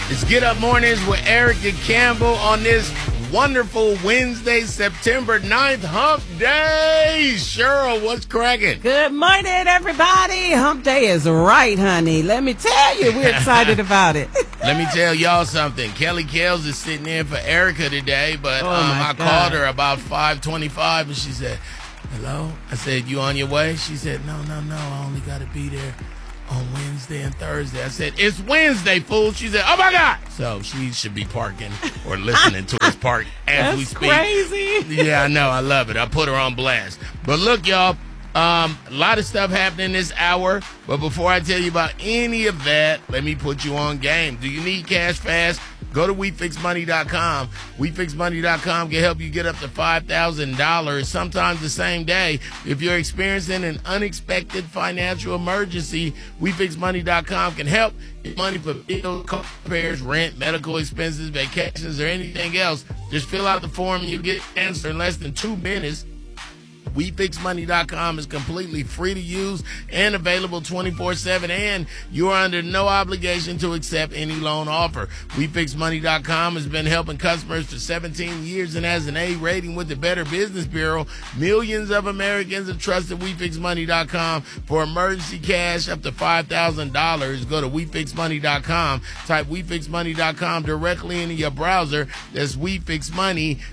It's Get Up Mornings with Erica Campbell on this wonderful Wednesday, September 9th, Hump Day. Cheryl, what's cracking? Good morning, everybody. Hump Day is right, honey. Let me tell you, we're excited about it. Let me tell y'all something. Kelly Kells is sitting in for Erica today, but I called her about 5:25, and she said, hello? I said, you on your way? She said, no, I only got to be there on Wednesday and Thursday. I said, it's Wednesday, fool. She said, oh, my God. So she should be parking or listening to us park as we speak. That's crazy. Yeah, I know. I love it. I put her on blast. But look, y'all, a lot of stuff happening this hour. But before I tell you about any of that, let me put you on game. Do you need cash fast? Go to WeFixMoney.com. WeFixMoney.com can help you get up to $5,000 sometimes the same day. If you're experiencing an unexpected financial emergency, WeFixMoney.com can help get money for bills, car repairs, rent, medical expenses, vacations, or anything else. Just fill out the form and you'll get an answer in less than 2 minutes. WeFixMoney.com is completely free to use and available 24/7, and you are under no obligation to accept any loan offer. WeFixMoney.com has been helping customers for 17 years and has an A rating with the Better Business Bureau. Millions of Americans have trusted WeFixMoney.com for emergency cash up to $5,000. Go to WeFixMoney.com. Type WeFixMoney.com directly into your browser. That's WeFixMoney.com.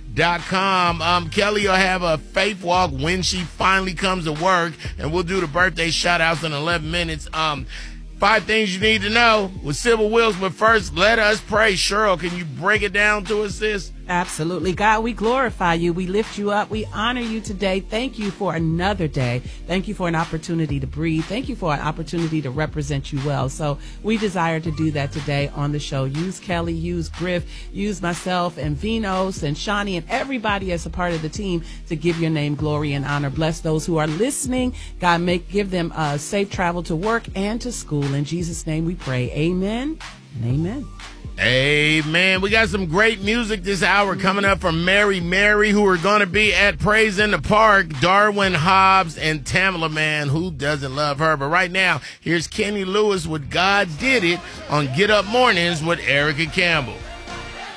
Kelly will have a faith walk when she finally comes to work, and we'll do the birthday shout outs in 11 minutes. 5 things you need to know with Civil Wills, but first, let us pray. Cheryl, can you break it down to us, sis? Absolutely. God, we glorify you. We lift you up. We honor you today. Thank you for another day. Thank you for an opportunity to breathe. Thank you for an opportunity to represent you well. So we desire to do that today on the show. Use Kelly, use Griff, use myself and Vinos and Shawnee and everybody as a part of the team to give your name glory and honor. Bless those who are listening. God, give them safe travel to work and to school. In Jesus' name we pray. Amen and amen. Amen. We got some great music this hour coming up from Mary, who are going to be at Praise in the Park. Darwin Hobbs and Tamala Man. Who doesn't love her? But right now, here's Kenny Lewis with God Did It on Get Up Mornings with Erica Campbell.